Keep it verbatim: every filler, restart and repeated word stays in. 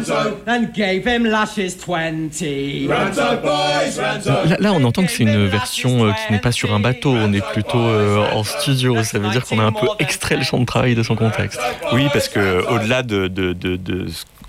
And gave him lashes twenty. Là, là, on entend que c'est une version euh, qui n'est pas sur un bateau, on est plutôt euh, en studio. Ça veut dire qu'on a un peu extrait le champ de travail de son contexte. Oui, parce que au-delà de, de, de, de ce